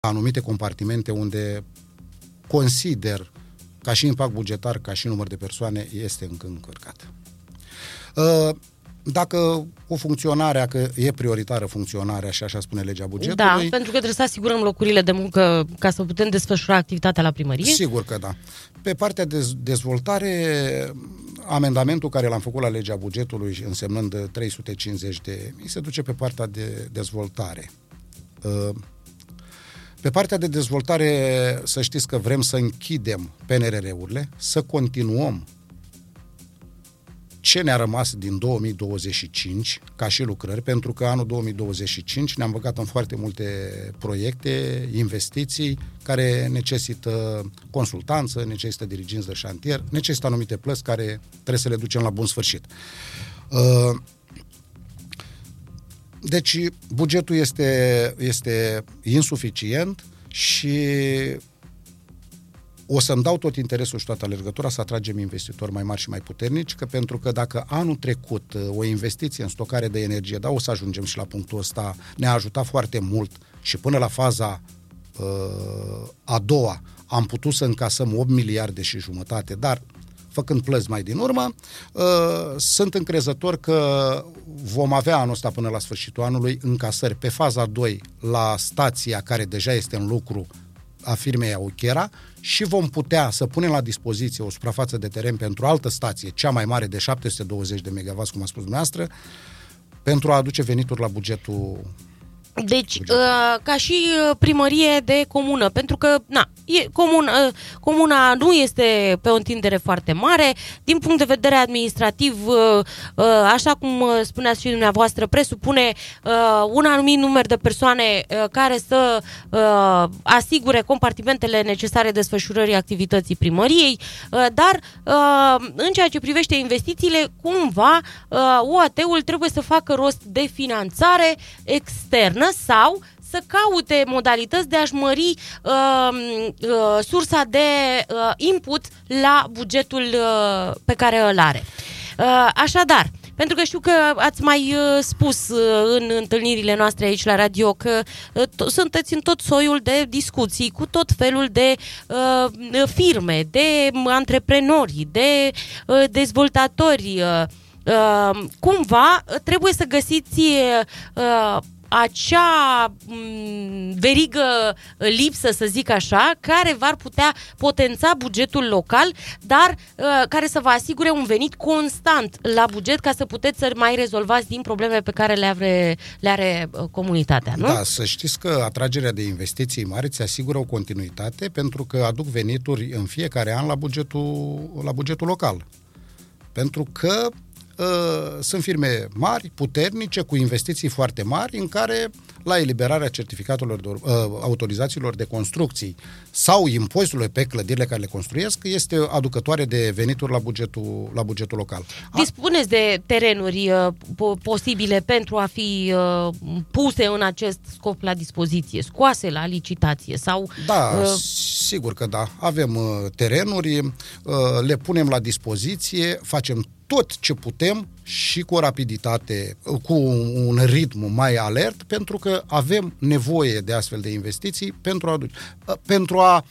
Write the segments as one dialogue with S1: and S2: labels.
S1: anumite compartimente unde consider, ca și impact bugetar, ca și număr de persoane, este încă încărcat. Dacă o funcționare, că e prioritară funcționarea și așa spune legea bugetului...
S2: Da, pentru că trebuie să asigurăm locurile de muncă ca să putem desfășura activitatea la primărie?
S1: Sigur că da. Pe partea de dezvoltare, amendamentul care l-am făcut la legea bugetului, însemnând 350 de mii, se duce pe partea de dezvoltare. Pe partea de dezvoltare, să știți că vrem să închidem PNRR-urile, să continuăm ce ne-a rămas din 2025 ca și lucrări, pentru că anul 2025 ne-am băgat în foarte multe proiecte, investiții care necesită consultanță, necesită diriginți de șantier, necesită anumite plăți care trebuie să le ducem la bun sfârșit. Deci bugetul este insuficient și o să-mi dau tot interesul și toată alergătura să atragem investitori mai mari și mai puternici, pentru că dacă anul trecut o investiție în stocare de energie, o să ajungem și la punctul ăsta, ne-a ajutat foarte mult și până la faza a doua am putut să încasăm 8 miliarde și jumătate, dar făcând plăți mai din urmă, sunt încrezător că vom avea anul ăsta până la sfârșitul anului încasări pe faza 2 la stația care deja este în lucru a firmei Auchera și vom putea să punem la dispoziție o suprafață de teren pentru altă stație, cea mai mare de 720 de MW, cum a spus dumneavoastră, pentru a aduce venituri la bugetul.
S2: Deci, ca și primărie de comună, pentru că comuna nu este pe o întindere foarte mare, din punct de vedere administrativ, așa cum spuneați și dumneavoastră, presupune un anumit număr de persoane care să asigure compartimentele necesare desfășurării activității primăriei, dar în ceea ce privește investițiile, cumva UAT-ul trebuie să facă rost de finanțare externă sau să caute modalități de a-și mări sursa de input la bugetul pe care îl are. Așadar, pentru că știu că ați mai spus în întâlnirile noastre aici la radio că sunteți în tot soiul de discuții cu tot felul de firme, de antreprenori, de dezvoltatori. Cumva trebuie să găsiți acea verigă lipsă, să zic așa, care v-ar putea potența bugetul local, dar care să vă asigure un venit constant la buget ca să puteți să mai rezolvați din probleme pe care le are comunitatea, nu?
S1: Da, să știți că atragerea de investiții mari îți asigură o continuitate pentru că aduc venituri în fiecare an la bugetul local. Pentru că sunt firme mari, puternice, cu investiții foarte mari, în care la eliberarea certificatelor autorizațiilor de construcții sau impozitelor pe clădirile care le construiesc, este aducătoare de venituri la bugetul local.
S2: Dispuneți de terenuri posibile pentru a fi puse în acest scop la dispoziție, scoase la licitație? Sau?
S1: Da, sigur că da. Avem terenuri, le punem la dispoziție, facem tot ce putem și cu o rapiditate, cu un ritm mai alert, pentru că avem nevoie de astfel de investiții pentru a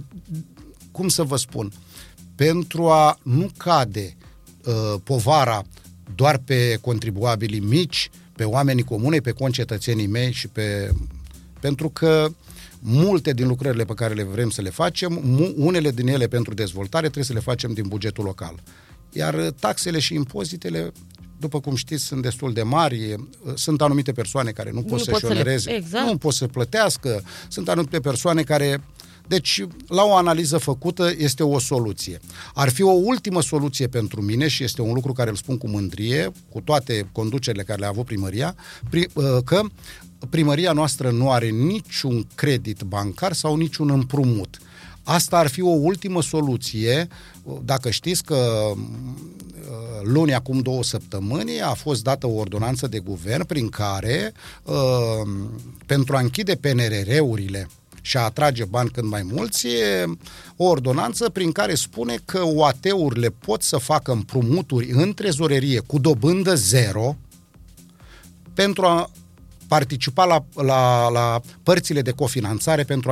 S1: cum să vă spun, pentru a nu cade povara doar pe contribuabilii mici, pe oamenii comuni, pe concetățenii mei și pentru că multe din lucrările pe care le vrem să le facem, unele din ele pentru dezvoltare, trebuie să le facem din bugetul local. Iar taxele și impozitele, după cum știți, sunt destul de mari, sunt anumite persoane care nu pot să-și onoreze, exact. Nu pot să plătească, sunt anumite persoane care... Deci, la o analiză făcută, este o soluție. Ar fi o ultimă soluție pentru mine și este un lucru care îl spun cu mândrie, cu toate conducerile care le-a avut primăria, că primăria noastră nu are niciun credit bancar sau niciun împrumut. Asta ar fi o ultimă soluție. Dacă știți că luni, acum 2 săptămâni, a fost dată o ordonanță de guvern prin care, pentru a închide PNRR-urile și a atrage bani cât mai mulți, o ordonanță prin care spune că UAT-urile pot să facă împrumuturi în trezorerie cu dobândă zero pentru a participa la părțile de cofinanțare pentru